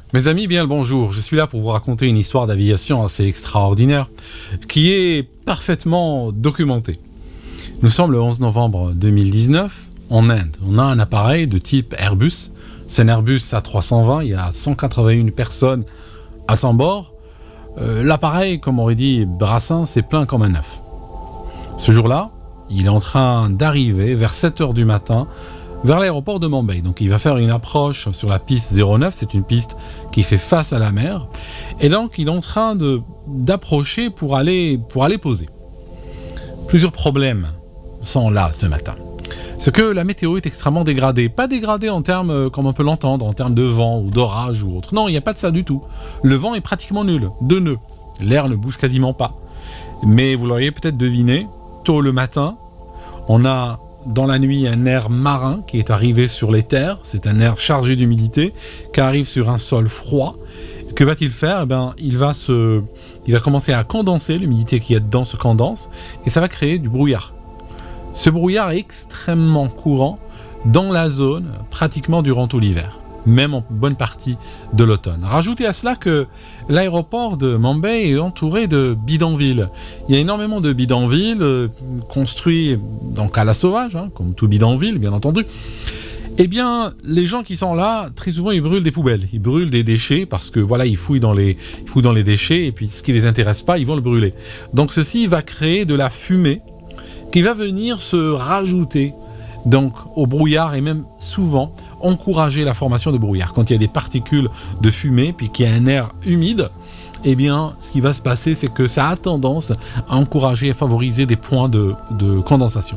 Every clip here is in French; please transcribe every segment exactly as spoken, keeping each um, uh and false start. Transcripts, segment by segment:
Mes amis, bien le bonjour. Je suis là pour vous raconter une histoire d'aviation assez extraordinaire qui est parfaitement documentée. Nous sommes le onze novembre deux mille dix-neuf en Inde. On a un appareil de type Airbus. C'est un Airbus A trois cent vingt. Il y a cent quatre-vingt-une personnes à son bord. Euh, l'appareil, comme aurait dit Brassens, c'est plein comme un œuf. Ce jour-là, il est en train d'arriver vers sept heures du matin vers l'aéroport de Mumbai. Donc il va faire une approche sur la piste zéro neuf, c'est une piste qui fait face à la mer. Et donc il est en train de, d'approcher pour aller, pour aller poser. Plusieurs problèmes sont là ce matin. C'est que la météo est extrêmement dégradée. Pas dégradée en termes, comme on peut l'entendre, en termes de vent ou d'orage ou autre. Non, il n'y a pas de ça du tout. Le vent est pratiquement nul, deux nœuds. L'air ne bouge quasiment pas. Mais vous l'auriez peut-être deviné, tôt le matin, on a dans la nuit un air marin qui est arrivé sur les terres. C'est un air chargé d'humidité qui arrive sur un sol froid. Que va-t-il faire ? Eh bien, il va se, il va commencer à condenser, l'humidité qui est dedans se condense et ça va créer du brouillard. Ce brouillard est extrêmement courant dans la zone pratiquement durant tout l'hiver, même en bonne partie de l'automne. Rajoutez à cela que l'aéroport de Mumbai est entouré de bidonvilles. Il y a énormément de bidonvilles euh, construits donc à la sauvage, hein, comme tout bidonville bien entendu. Eh bien, les gens qui sont là, très souvent, ils brûlent des poubelles. Ils brûlent des déchets parce que voilà, ils fouillent dans les, ils fouillent dans les déchets et puis ce qui les intéresse pas, ils vont le brûler. Donc ceci va créer de la fumée qui va venir se rajouter donc au brouillard et même souvent encourager la formation de brouillard. Quand il y a des particules de fumée puis qu'il y a un air humide, eh bien, ce qui va se passer, c'est que ça a tendance à encourager et favoriser des points de, de condensation.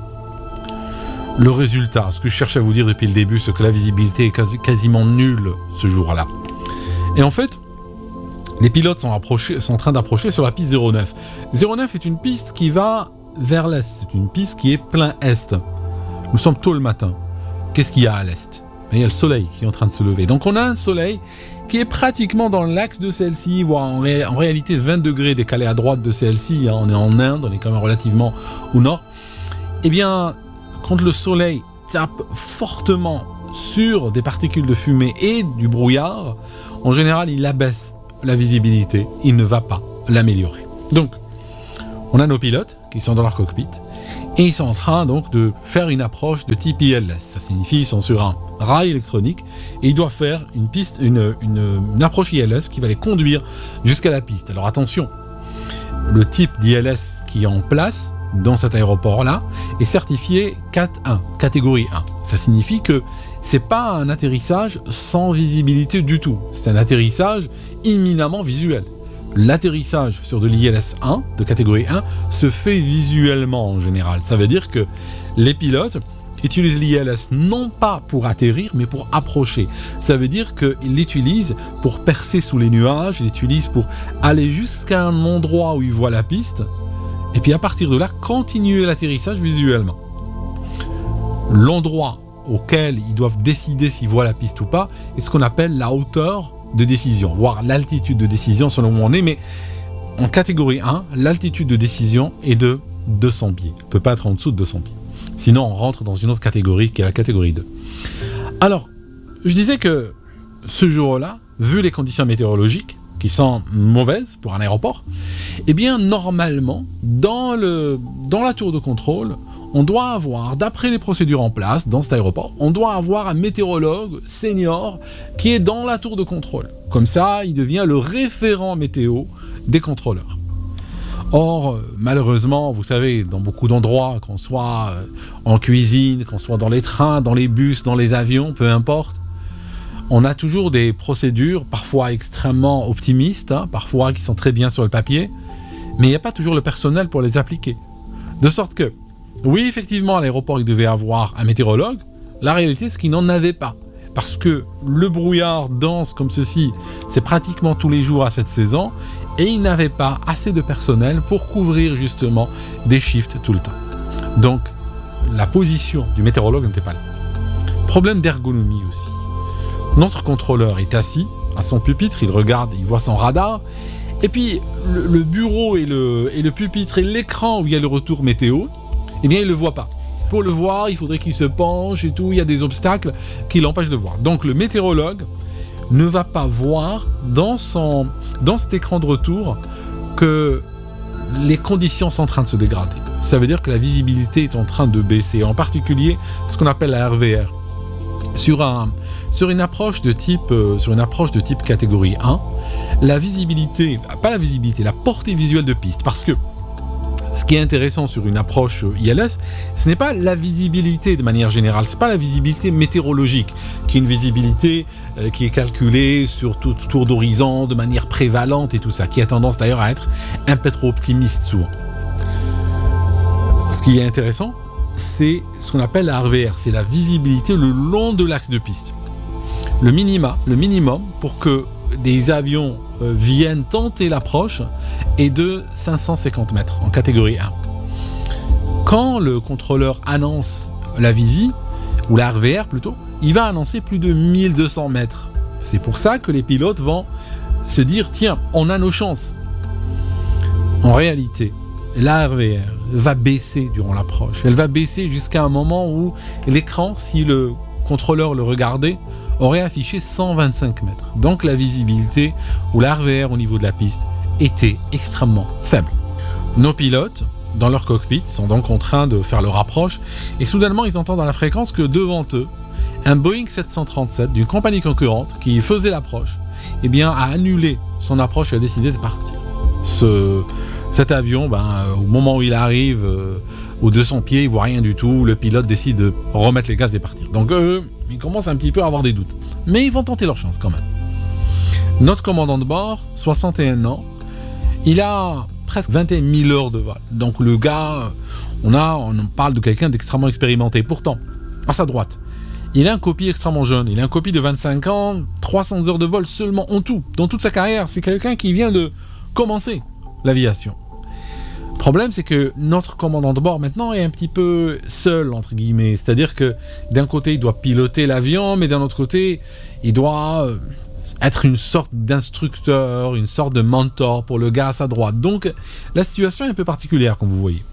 Le résultat, ce que je cherche à vous dire depuis le début, c'est que la visibilité est quasi, quasiment nulle ce jour-là. Et en fait, les pilotes sont, approchés, sont en train d'approcher sur la piste zéro neuf. zéro neuf est une piste qui va vers l'est, c'est une piste qui est plein est. Nous sommes tôt le matin. Qu'est-ce qu'il y a à l'est ? Il y a le soleil qui est en train de se lever. Donc on a un soleil qui est pratiquement dans l'axe de celle-ci, voire en, ré- en réalité vingt degrés décalé à droite de celle-ci. Hein. On est en Inde, on est quand même relativement au nord. Eh bien, quand le soleil tape fortement sur des particules de fumée et du brouillard, en général, il abaisse la visibilité. Il ne va pas l'améliorer. Donc, on a nos pilotes qui sont dans leur cockpit et ils sont en train donc de faire une approche de type I L S. Ça signifie qu'ils sont sur un rail électronique et ils doivent faire une piste, une, une, une approche I L S qui va les conduire jusqu'à la piste. Alors attention, le type d'I L S qui est en place dans cet aéroport-là est certifié quatre un, catégorie un. Ça signifie que c'est pas un atterrissage sans visibilité du tout. C'est un atterrissage éminemment visuel. L'atterrissage sur de l'I L S un, de catégorie un, se fait visuellement en général. Ça veut dire que les pilotes utilisent l'I L S non pas pour atterrir, mais pour approcher. Ça veut dire qu'ils l'utilisent pour percer sous les nuages, ils l'utilisent pour aller jusqu'à un endroit où ils voient la piste, et puis à partir de là, continuer l'atterrissage visuellement. L'endroit auquel ils doivent décider s'ils voient la piste ou pas est ce qu'on appelle la hauteur de décision, voire l'altitude de décision selon où on est, mais en catégorie un, l'altitude de décision est de deux cents pieds. On ne peut pas être en dessous de deux cents pieds. Sinon, on rentre dans une autre catégorie qui est la catégorie deux. Alors, je disais que ce jour-là, vu les conditions météorologiques, qui sont mauvaises pour un aéroport, eh bien, normalement, dans, le, dans la tour de contrôle, on doit avoir, d'après les procédures en place dans cet aéroport, on doit avoir un météorologue senior qui est dans la tour de contrôle. Comme ça, il devient le référent météo des contrôleurs. Or, malheureusement, vous savez, dans beaucoup d'endroits, qu'on soit en cuisine, qu'on soit dans les trains, dans les bus, dans les avions, peu importe, on a toujours des procédures, parfois extrêmement optimistes, hein, parfois qui sont très bien sur le papier, mais il n'y a pas toujours le personnel pour les appliquer. De sorte que, oui, effectivement, à l'aéroport, il devait avoir un météorologue. La réalité, c'est qu'il n'en avait pas. Parce que le brouillard dense comme ceci, c'est pratiquement tous les jours à cette saison, et il n'avait pas assez de personnel pour couvrir justement des shifts tout le temps. Donc, la position du météorologue n'était pas là. Problème d'ergonomie aussi. Notre contrôleur est assis à son pupitre, il regarde, il voit son radar, et puis le, le bureau et le, et le pupitre et l'écran où il y a le retour météo, eh bien, il ne le voit pas. Pour le voir, il faudrait qu'il se penche et tout, il y a des obstacles qui l'empêchent de voir. Donc, le météorologue ne va pas voir dans, son, dans cet écran de retour que les conditions sont en train de se dégrader. Ça veut dire que la visibilité est en train de baisser, en particulier ce qu'on appelle la R V R. Sur, un, sur, une approche de type, euh, sur une approche de type catégorie un, la visibilité, pas la visibilité, la portée visuelle de piste, parce que ce qui est intéressant sur une approche I L S, ce n'est pas la visibilité de manière générale, ce n'est pas la visibilité météorologique, qui est une visibilité euh, qui est calculée sur tout tour d'horizon de manière prévalente et tout ça, qui a tendance d'ailleurs à être un peu trop optimiste souvent. Ce qui est intéressant, c'est ce qu'on appelle la R V R, c'est la visibilité le long de l'axe de piste. Le minima, le minimum pour que des avions euh, viennent tenter l'approche est de cinq cent cinquante mètres en catégorie un. Quand le contrôleur annonce la visi, ou la R V R plutôt, il va annoncer plus de mille deux cents mètres. C'est pour ça que les pilotes vont se dire « Tiens, on a nos chances ». En réalité, la R V R va baisser durant l'approche. Elle va baisser jusqu'à un moment où l'écran, si le contrôleur le regardait, aurait affiché cent vingt-cinq mètres. Donc la visibilité ou la R V R au niveau de la piste était extrêmement faible. Nos pilotes, dans leur cockpit, sont donc en train de faire leur approche et soudainement ils entendent à la fréquence que devant eux, un Boeing sept cent trente-sept d'une compagnie concurrente qui faisait l'approche, eh bien, a annulé son approche et a décidé de partir. Ce, cet avion, ben, au moment où il arrive euh, aux deux cents pieds, il ne voit rien du tout, le pilote décide de remettre les gaz et partir. Donc eux, ils commencent un petit peu à avoir des doutes. Mais ils vont tenter leur chance quand même. Notre commandant de bord, soixante et un ans, il a presque vingt et un mille heures de vol. Donc le gars, on, a, on parle de quelqu'un d'extrêmement expérimenté. Pourtant, à sa droite, il a un copie extrêmement jeune. Il a un copie de vingt-cinq ans, trois cents heures de vol seulement en tout, dans toute sa carrière. C'est quelqu'un qui vient de commencer l'aviation. Le problème, c'est que notre commandant de bord maintenant est un petit peu seul, entre guillemets. C'est-à-dire que d'un côté, il doit piloter l'avion, mais d'un autre côté, il doit être une sorte d'instructeur, une sorte de mentor pour le gars à sa droite. Donc, la situation est un peu particulière, comme vous voyez.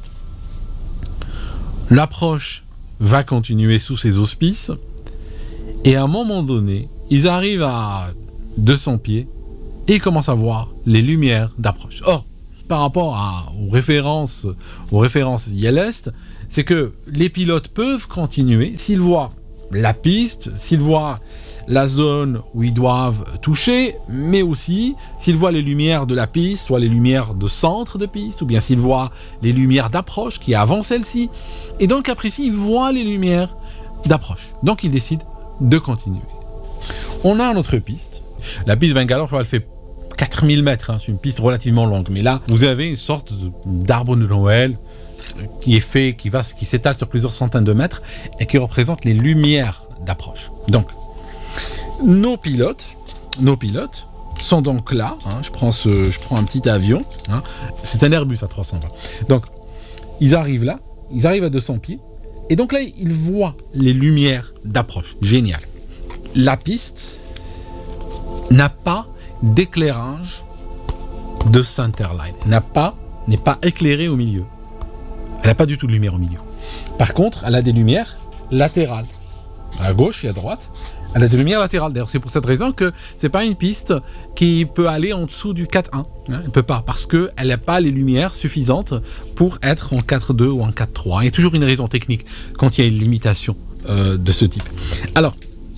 L'approche va continuer sous ses auspices, et à un moment donné, ils arrivent à deux cents pieds, et ils commencent à voir les lumières d'approche. Or, par rapport à, aux références, aux références I L S, c'est que les pilotes peuvent continuer s'ils voient la piste, s'ils voient la zone où ils doivent toucher, mais aussi s'ils voient les lumières de la piste, soit les lumières de centre de piste, ou bien s'ils voient les lumières d'approche qui est avant celle-ci. Et dans le cas précis, ils voient les lumières d'approche. Donc ils décident de continuer. On a notre piste. La piste Bangalore, elle fait quatre mille mètres, hein, c'est une piste relativement longue. Mais là, vous avez une sorte d'arbre de Noël qui est fait, qui, va, qui s'étale sur plusieurs centaines de mètres et qui représente les lumières d'approche. Donc, nos pilotes, nos pilotes sont donc là. Hein, je, prends ce, je prends un petit avion. Hein, c'est un Airbus à trois cent vingt. Donc, ils arrivent là, ils arrivent à deux cents pieds. Et donc là, ils voient les lumières d'approche. Génial. La piste n'a pas d'éclairage de centerline, n'a pas, n'est pas éclairée au milieu. Elle n'a pas du tout de lumière au milieu. Par contre, elle a des lumières latérales, à gauche et à droite. Elle a des lumières latérales. D'ailleurs, c'est pour cette raison que c'est pas une piste qui peut aller en dessous du quatre un. Hein, elle ne peut pas, parce qu'elle n'a pas les lumières suffisantes pour être en quatre deux ou en quatre trois. Il y a toujours une raison technique quand il y a une limitation euh, de ce type. Alors,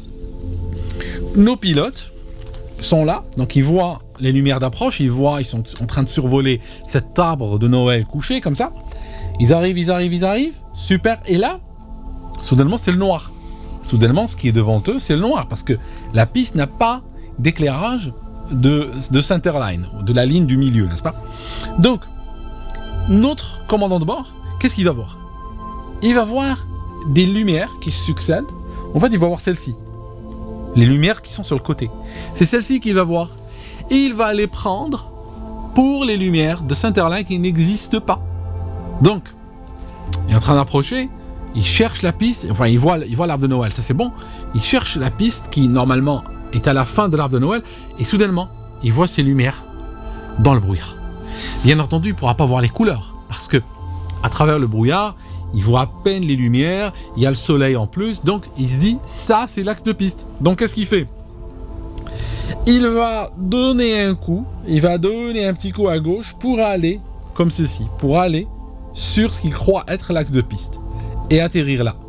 nos pilotes sont là, donc ils voient les lumières d'approche, ils voient, ils sont en train de survoler cet arbre de Noël couché comme ça. Ils arrivent, ils arrivent, ils arrivent, super. Et là, soudainement, c'est le noir. Soudainement, ce qui est devant eux, c'est le noir, parce que la piste n'a pas d'éclairage de, de centerline, de la ligne du milieu, n'est-ce pas? Donc, notre commandant de bord, qu'est-ce qu'il va voir? Il va voir des lumières qui succèdent. En fait, il va voir celle-ci. Les lumières qui sont sur le côté. C'est celle-ci qu'il va voir. Et il va les prendre pour les lumières de centerline qui n'existent pas. Donc, il est en train d'approcher, il cherche la piste, enfin il voit, il voit l'arbre de Noël, ça c'est bon. Il cherche la piste qui normalement est à la fin de l'arbre de Noël, et soudainement, il voit ces lumières dans le brouillard. Bien entendu, il ne pourra pas voir les couleurs, parce que à travers le brouillard, il voit à peine les lumières, il y a le soleil en plus, donc il se dit, ça c'est l'axe de piste. Donc qu'est-ce qu'il fait? Il va donner un coup, il va donner un petit coup à gauche pour aller, comme ceci, pour aller sur ce qu'il croit être l'axe de piste et atterrir là.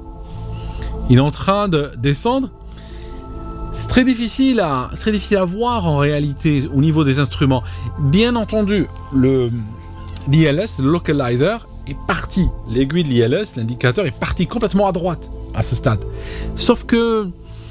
Il est en train de descendre. C'est très difficile à, c'est très difficile à voir en réalité au niveau des instruments. Bien entendu, le l'I L S, le localizer, est parti. L'aiguille de l'I L S, l'indicateur, est parti complètement à droite à ce stade. Sauf que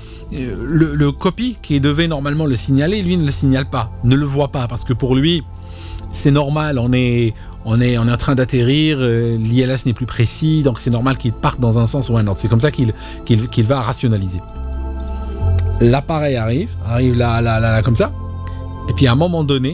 le, le copy qui devait normalement le signaler, lui ne le signale pas, ne le voit pas, parce que pour lui, c'est normal, on est, on est, on est en train d'atterrir, euh, l'I L S n'est plus précis, donc c'est normal qu'il parte dans un sens ou un autre. C'est comme ça qu'il, qu'il, qu'il va rationaliser. L'appareil arrive, arrive là, là, là, là, comme ça, et puis à un moment donné,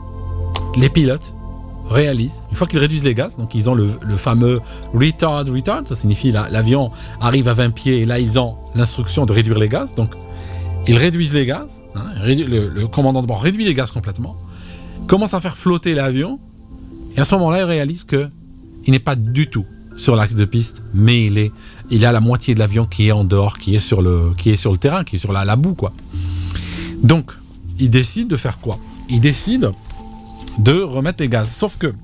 les pilotes réalisent, une fois qu'ils réduisent les gaz, donc ils ont le, le fameux retard, retard, ça signifie la, l'avion arrive à vingt pieds, et là ils ont l'instruction de réduire les gaz, donc ils réduisent les gaz, hein, le, le commandant de bord réduit les gaz complètement, commence à faire flotter l'avion, et à ce moment-là, il réalise qu'il n'est pas du tout sur l'axe de piste, mais il est, il a la moitié de l'avion qui est en dehors, qui est sur le, qui est sur le terrain, qui est sur la, la boue, quoi. Donc, il décide de faire quoi ? Il décide de remettre les gaz. Sauf que,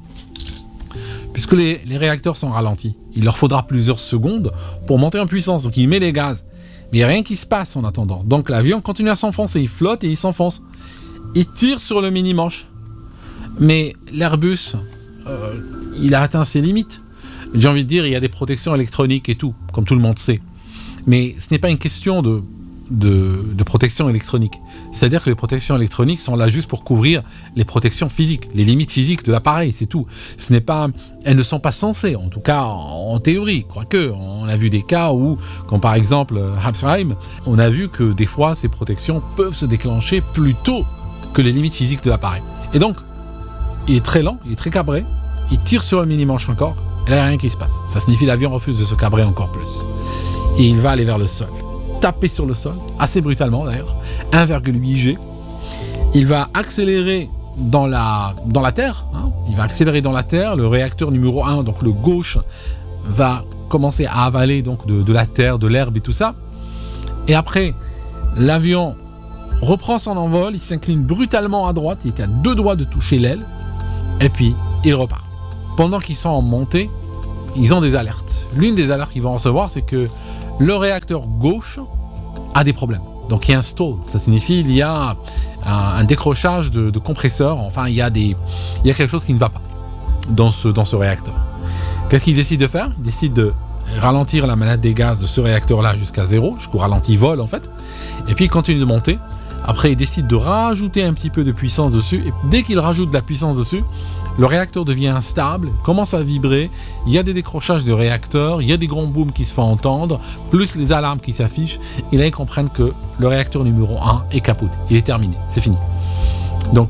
puisque les, les réacteurs sont ralentis, il leur faudra plusieurs secondes pour monter en puissance. Donc, il met les gaz. Mais il n'y a rien qui se passe en attendant. Donc, l'avion continue à s'enfoncer. Il flotte et il s'enfonce. Il tire sur le mini-manche. Mais l'Airbus, euh, il a atteint ses limites. J'ai envie de dire, il y a des protections électroniques et tout, comme tout le monde sait. Mais ce n'est pas une question de, de, de protection électronique. C'est-à-dire que les protections électroniques sont là juste pour couvrir les protections physiques, les limites physiques de l'appareil, c'est tout. Ce n'est pas, elles ne sont pas censées, en tout cas en, en théorie. Quoique, on a vu des cas où, comme par exemple Hapsheim, on a vu que des fois, ces protections peuvent se déclencher plus tôt que les limites physiques de l'appareil. Et donc, il est très lent, il est très cabré, il tire sur le mini-manche encore, et là, il n'y a rien qui se passe. Ça signifie que l'avion refuse de se cabrer encore plus. Et il va aller vers le sol. Taper sur le sol, assez brutalement d'ailleurs, un virgule huit G. Il va accélérer dans la, dans la terre. Hein. Il va accélérer dans la terre. Le réacteur numéro un, donc le gauche, va commencer à avaler donc, de, de la terre, de l'herbe et tout ça. Et après, l'avion reprend son envol. Il s'incline brutalement à droite. Il était à deux doigts de toucher l'aile. Et puis, il repart. Pendant qu'ils sont en montée, ils ont des alertes. L'une des alertes qu'ils vont recevoir, c'est que le réacteur gauche a des problèmes. Donc il y a un stall, ça signifie qu'il y a un, un décrochage de, de compresseur, enfin il y, a des, il y a quelque chose qui ne va pas dans ce, dans ce réacteur. Qu'est-ce qu'il décide de faire ? Il décide de ralentir la manette des gaz de ce réacteur-là jusqu'à zéro, jusqu'au ralenti vol en fait, et puis il continue de monter. Après il décide de rajouter un petit peu de puissance dessus, et dès qu'il rajoute de la puissance dessus, le réacteur devient instable, commence à vibrer, il y a des décrochages de réacteurs, il y a des grands booms qui se font entendre, plus les alarmes qui s'affichent, et là ils comprennent que le réacteur numéro un est kaput, il est terminé, c'est fini. Donc,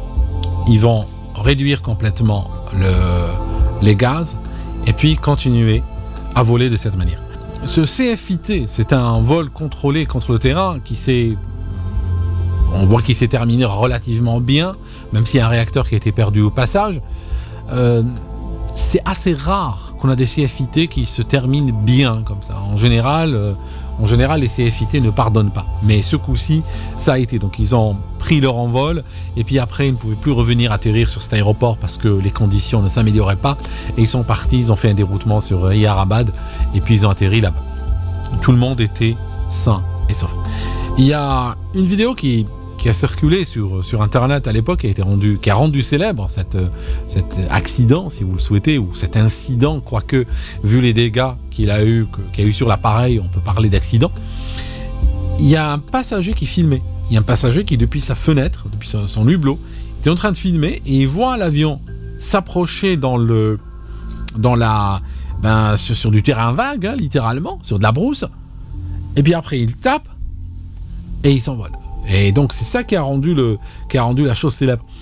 ils vont réduire complètement le, les gaz, et puis continuer à voler de cette manière. Ce C F I T, c'est un vol contrôlé contre le terrain qui s'est... On voit qu'il s'est terminé relativement bien, même s'il y a un réacteur qui a été perdu au passage. Euh, c'est assez rare qu'on a des C F I T qui se terminent bien comme ça. En général, euh, en général, les C F I T ne pardonnent pas. Mais ce coup-ci, ça a été. Donc ils ont pris leur envol et puis après, ils ne pouvaient plus revenir atterrir sur cet aéroport parce que les conditions ne s'amélioraient pas. Et ils sont partis, ils ont fait un déroutement sur Hyderabad et puis ils ont atterri là-bas. Tout le monde était sain et sauf. Il y a une vidéo qui... qui a circulé sur, sur Internet à l'époque, qui a, été rendu, qui a rendu célèbre cette, cet accident, si vous le souhaitez, ou cet incident, quoique, vu les dégâts qu'il a eu, qu'il a eu sur l'appareil, on peut parler d'accident. Il y a un passager qui filmait. Il y a un passager qui, depuis sa fenêtre, depuis son, son hublot, était en train de filmer et il voit l'avion s'approcher dans le, dans la, ben, sur, sur du terrain vague, hein, littéralement, sur de la brousse. Et puis après, il tape et il s'envole. Et donc c'est ça qui a rendu le, qui a rendu la chose célèbre.